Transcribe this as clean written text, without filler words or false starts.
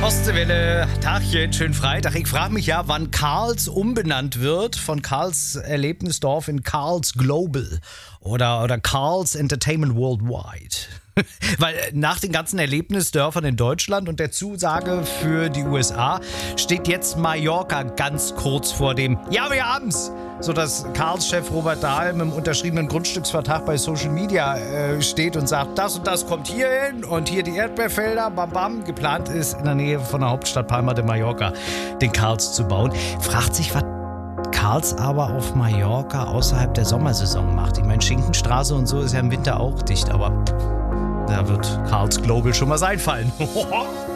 Ostseewelle, Tagchen, schönen Freitag. Ich frage mich ja, wann Karls umbenannt wird von Karls Erlebnisdorf in Karls Global oder Karls Entertainment Worldwide. Weil nach den ganzen Erlebnisdörfern in Deutschland und der Zusage für die USA steht jetzt Mallorca ganz kurz vor dem Ja, wir haben's! Sodass Karls-Chef Robert Dahl mit dem unterschriebenen Grundstücksvertrag bei Social Media steht und sagt, das und das kommt hier hin und hier die Erdbeerfelder, bam bam. Geplant ist, in der Nähe von der Hauptstadt Palma de Mallorca den Karls zu bauen. Fragt sich, was Karls aber auf Mallorca außerhalb der Sommersaison macht. Ich meine, Schinkenstraße und so ist ja im Winter auch dicht, aber da wird Karls Global schon was einfallen.